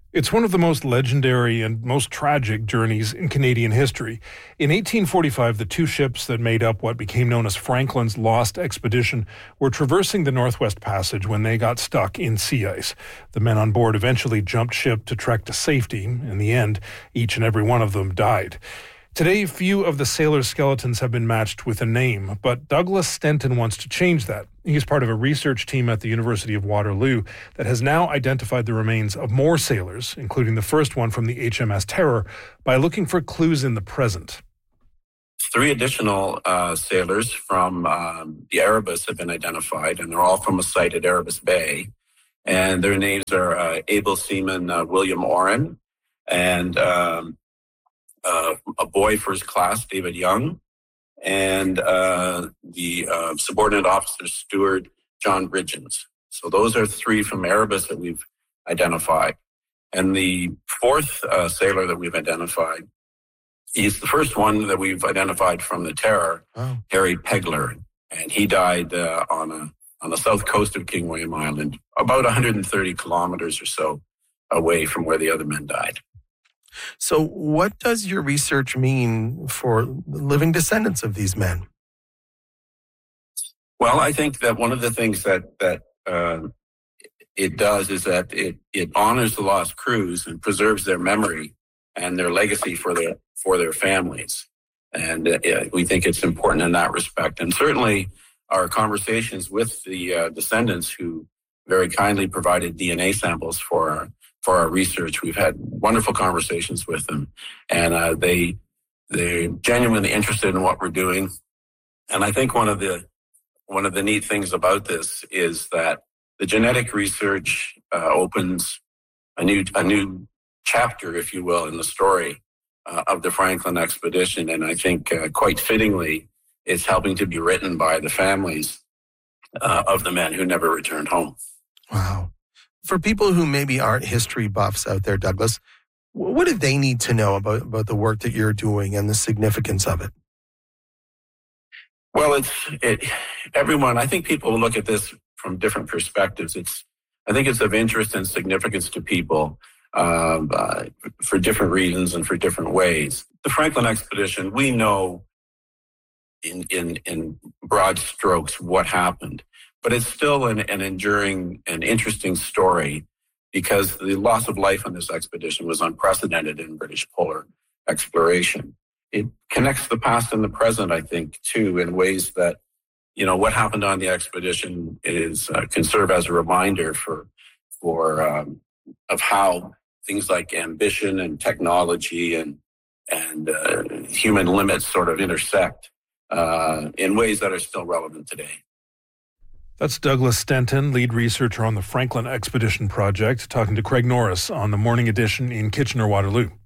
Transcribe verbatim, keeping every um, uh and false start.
It's one of the most legendary and most tragic journeys in Canadian history. In eighteen forty-five, the two ships that made up what became known as Franklin's Lost Expedition were traversing the Northwest Passage when they got stuck in sea ice. The men on board eventually jumped ship to trek to safety. In the end, each and every one of them died. Today, few of the sailors' skeletons have been matched with a name, but Douglas Stenton wants to change that. He's part of a research team at the University of Waterloo that has now identified the remains of more sailors, including the first one from the H M S Terror, by looking for clues in the present. Three additional uh, sailors from um, the Erebus have been identified, and they're all from a site at Erebus Bay. And their names are uh, able seaman uh, William Oren and um, uh, a boy first class, David Young, and uh, the uh, subordinate officer steward, John Bridgens. So those are three from Erebus that we've identified. And the fourth uh, sailor that we've identified, he's the first one that we've identified from the Terror, oh. Harry Pegler. And he died uh, on a on the south coast of King William Island, about one hundred thirty kilometers or so away from where the other men died. So what does your research mean for living descendants of these men? Well, I think that one of the things that that uh, it does is that it, it honors the lost crews and preserves their memory and their legacy for their for their families. And uh, we think it's important in that respect. And certainly our conversations with the uh, descendants who very kindly provided D N A samples for our for our research. We've had wonderful conversations with them, and uh, they they're genuinely interested in what we're doing. And I think one of the one of the neat things about this is that the genetic research uh, opens a new a new chapter, if you will, in the story uh, of the Franklin expedition. And I think uh, quite fittingly, it's helping to be written by the families uh, of the men who never returned home. Wow. For people who maybe aren't history buffs out there, Douglas, what do they need to know about, about the work that you're doing and the significance of it? Well, it's it, everyone, I think people look at this from different perspectives. It's, I think it's of interest and significance to people uh, uh, for different reasons and for different ways. The Franklin expedition, we know in, in, in broad strokes what happened. But it's still an, an enduring and interesting story because the loss of life on this expedition was unprecedented in British polar exploration. It connects the past and the present, I think, too, in ways that, you know, what happened on the expedition is uh, can serve as a reminder for for um, of how things like ambition and technology and and uh, human limits sort of intersect uh, in ways that are still relevant today. That's Douglas Stenton, lead researcher on the Franklin Expedition Project, talking to Craig Norris on the Morning Edition in Kitchener-Waterloo.